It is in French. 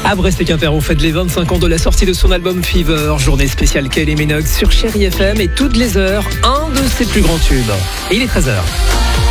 À Brest et Quimper, on fête les 25 ans de la sortie de son album Fever. Journée spéciale Kylie Minogue sur Chérie FM et toutes les heures, un de ses plus grands tubes. Et il est 13h.